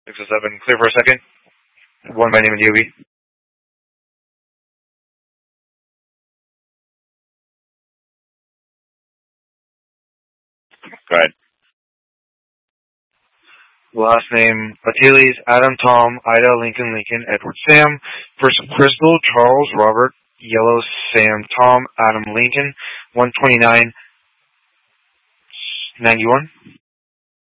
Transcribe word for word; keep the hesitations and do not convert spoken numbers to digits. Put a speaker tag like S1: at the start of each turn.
S1: six oh seven, clear for a second. One by name and D O B. Go ahead. Last name, Atiles, Adam, Tom, Ida, Lincoln, Lincoln, Edward, Sam. First, Crystal, Charles, Robert, Yellow, Sam, Tom, Adam, Lincoln. one twenty-nine ninety-one.